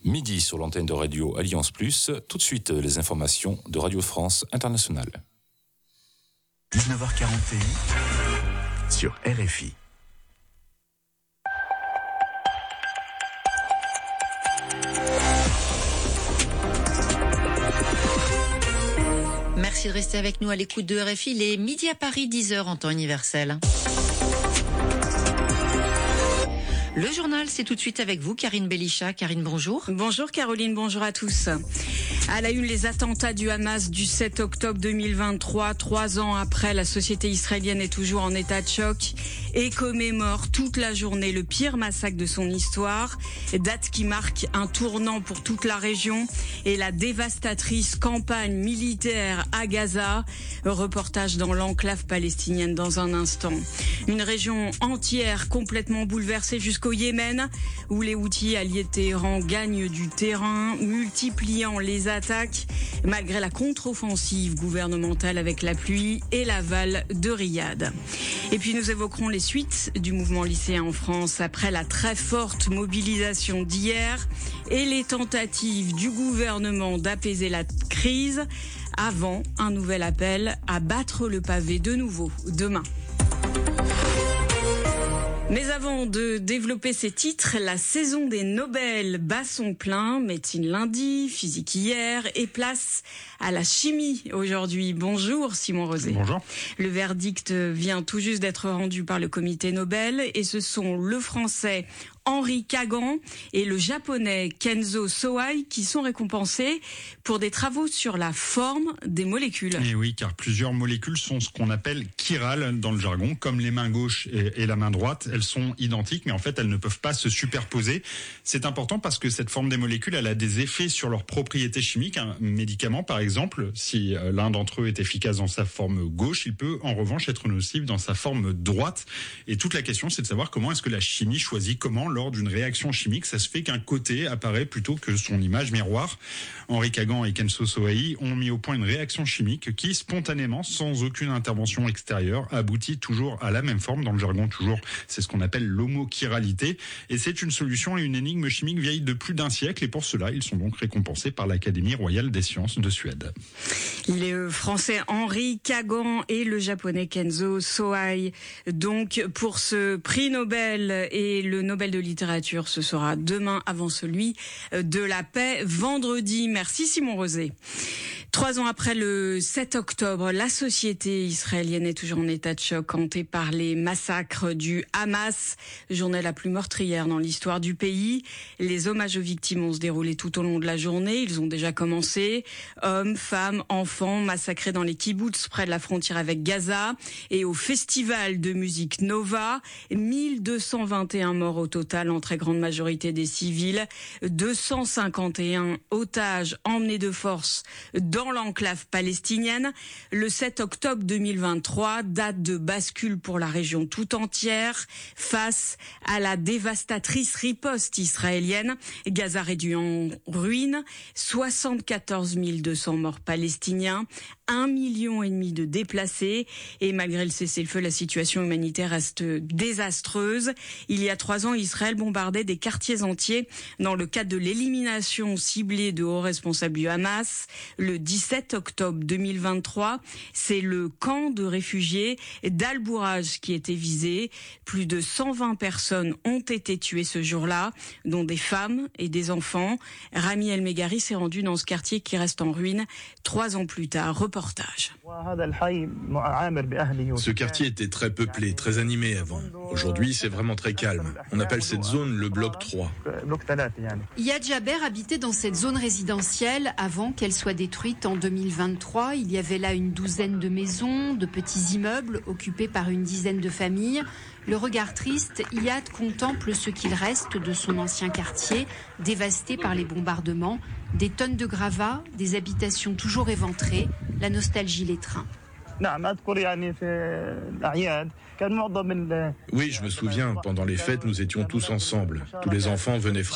Midi sur l'antenne de Radio Alliance Plus. Tout de suite, les informations de Radio France Internationale. 19h41 sur RFI. Merci de rester avec nous à l'écoute de RFI. Il est midi à Paris, 10h en temps universel. Le journal, c'est tout de suite avec vous, Karine Belisha. Karine, bonjour. Bonjour Caroline, bonjour à tous. À la une, les attentats du Hamas du 7 octobre 2023, 3 ans après, la société israélienne est toujours en état de choc et commémore toute la journée le pire massacre de son histoire. Date qui marque un tournant pour toute la région et la dévastatrice campagne militaire à Gaza. Reportage dans l'enclave palestinienne dans un instant. Une région entière complètement bouleversée jusqu'au Yémen, où les Houthis alliés de Téhéran gagnent du terrain, multipliant les attaques, malgré la contre-offensive gouvernementale avec la pluie et l'aval de Riyad. Et puis nous évoquerons les suites du mouvement lycéen en France après la très forte mobilisation d'hier et les tentatives du gouvernement d'apaiser la crise avant un nouvel appel à battre le pavé de nouveau demain. Mais avant de développer ces titres, la saison des Nobel bat son plein. Médecine lundi, physique hier et place à la chimie aujourd'hui. Bonjour Simon Rosé. Bonjour. Le verdict vient tout juste d'être rendu par le comité Nobel et ce sont le français Henri Kagan et le japonais Kenzo Sohei qui sont récompensés pour des travaux sur la forme des molécules. Et oui, car plusieurs molécules sont ce qu'on appelle chirales dans le jargon, comme les mains gauche et la main droite. Elles sont identiques, mais en fait, elles ne peuvent pas se superposer. C'est important parce que cette forme des molécules, elle a des effets sur leurs propriétés chimiques. Un médicament, par exemple, si l'un d'entre eux est efficace dans sa forme gauche, il peut en revanche être nocif dans sa forme droite. Et toute la question, c'est de savoir comment est-ce que la chimie choisit comment, lors d'une réaction chimique, ça se fait qu'un côté apparaît plutôt que son image miroir. Henri Kagan et Kenzo Sohei ont mis au point une réaction chimique qui, spontanément, sans aucune intervention extérieure, aboutit toujours à la même forme. Dans le jargon, toujours, c'est ce qu'on appelle l'homochiralité. Et c'est une solution et une énigme chimique vieille de plus d'un siècle. Et pour cela, ils sont donc récompensés par l'Académie royale des sciences de Suède. Le français Henri Kagan et le japonais Kenzo Sohei. Donc, pour ce prix Nobel et le Nobel de littérature, ce sera demain avant celui de la paix vendredi. Merci Simon Rosé. 3 ans après le 7 octobre, la société israélienne est toujours en état de choc, hantée par les massacres du Hamas, journée la plus meurtrière dans l'histoire du pays. Les hommages aux victimes ont se déroulé tout au long de la journée. Ils ont déjà commencé. Hommes, femmes, enfants massacrés dans les kibboutz près de la frontière avec Gaza. Et au festival de musique Nova, 1221 morts au total, en très grande majorité des civils. 251 otages emmenés de force dans l'enclave palestinienne. Le 7 octobre 2023, date de bascule pour la région tout entière face à la dévastatrice riposte israélienne. Gaza réduit en ruine, 74 200 morts palestiniens, 1,5 million de déplacés et malgré le cessez-le-feu, la situation humanitaire reste désastreuse. Il y a 3 ans, Israël bombardait des quartiers entiers dans le cadre de l'élimination ciblée de hauts responsables du Hamas. Le 17 octobre 2023, c'est le camp de réfugiés d'Al-Bouraj qui était visé. Plus de 120 personnes ont été tuées ce jour-là, dont des femmes et des enfants. Rami El-Megari s'est rendu dans ce quartier qui reste en ruine 3 ans plus tard. Reportage. Ce quartier était très peuplé, très animé avant. Aujourd'hui, c'est vraiment très calme. On appelle cette zone le bloc 3. Yad Jaber habitait dans cette zone résidentielle avant qu'elle soit détruite en 2023. Il y avait là une douzaine de maisons, de petits immeubles occupés par une dizaine de familles. Le regard triste, Yad contemple ce qu'il reste de son ancien quartier, dévasté par les bombardements. Des tonnes de gravats, des habitations toujours éventrées, la nostalgie l'étreint. Oui, je me souviens, pendant les fêtes, nous étions tous ensemble. Tous les enfants venaient